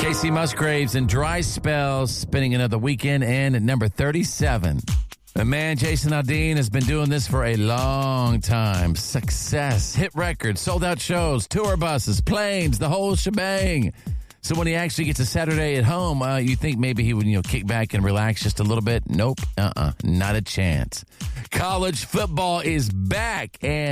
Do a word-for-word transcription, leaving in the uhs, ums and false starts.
Casey Musgraves and Dry Spells spending another weekend in at number thirty-seven. The man, Jason Aldean, has been doing this for a long time. Success, hit records, sold out shows, tour buses, planes, the whole shebang. So when he actually gets a Saturday at home, uh, you think maybe he would, you know, kick back and relax just a little bit. Nope. Uh-uh. Not a chance. College football is back, and